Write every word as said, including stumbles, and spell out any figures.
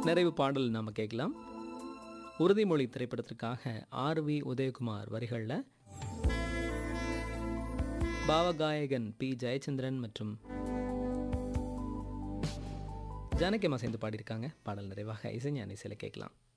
நிறைவு பாடல் நாம கேட்கலாம். உறுதிமொழி திரைப்படத்திற்காக ஆர் வி உதயகுமார் வரிகளில் பாவகாயகன் பி ஜெயச்சந்திரன் மற்றும் ஜானகி அம்மா சேர்ந்து பாடியிருக்காங்க. பாடல் நிறைவாக இசைஞானி சில கேட்கலாம்.